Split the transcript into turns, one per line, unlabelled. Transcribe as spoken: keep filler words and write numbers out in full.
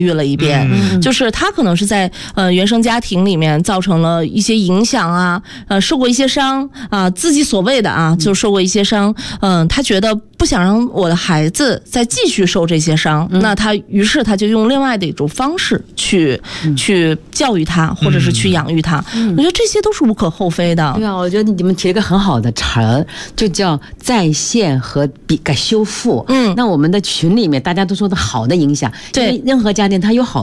育了一遍，嗯、就是他可能是在呃原生家庭里面造成了一些影响啊，呃受过一些伤啊、呃，自己所谓的啊就受过一些伤，嗯、呃，他觉得不想让我的孩子再继续受这些伤，嗯、那他于是他就用另外的一种方式去、嗯、去教育他，或者是去养育他。嗯、我觉得这些都是无可厚非的。
对啊，我觉得你们提了一个很好的词儿，就叫再现和比改修复。嗯，那我们的群里面大家都说的好的影响，对任何家庭它有好。